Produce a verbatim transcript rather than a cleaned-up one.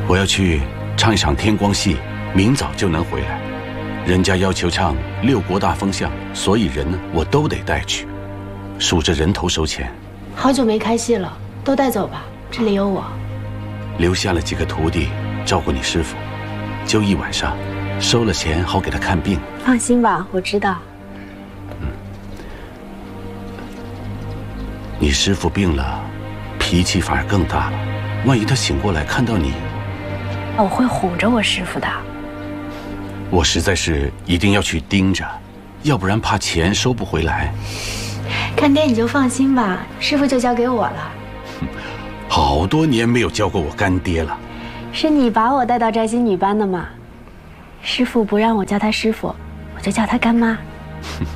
我要去唱一场天光戏，明早就能回来。人家要求唱六国大风相，所以人呢我都得带去，数着人头收钱。 好久没开戏了，都带走吧，这里有我。 留下了几个徒弟照顾你师傅，就一晚上，收了钱好给他看病。 放心吧，我知道。 嗯，你师傅病了，脾气反而更大了，万一他醒过来看到你， 我会唬着我师傅的。 我实在是一定要去盯着，要不然怕钱收不回来。 干爹你就放心吧，师傅就交给我了。 好多年没有叫过我干爹了。 是你把我带到摘星女班的嘛？师傅不让我叫他师傅，我就叫他干妈。